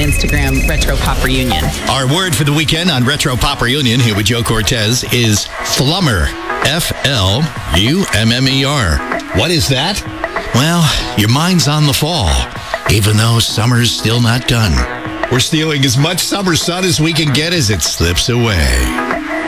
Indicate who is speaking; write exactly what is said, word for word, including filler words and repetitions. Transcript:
Speaker 1: Instagram, Retro Pop Reunion.
Speaker 2: Our word for the weekend on Retro Pop Reunion here with Joe Cortez is flummer. F L U M M E R. What is that? Well, your mind's on the fall, even though summer's still not done. We're stealing as much summer sun as we can get as it slips away.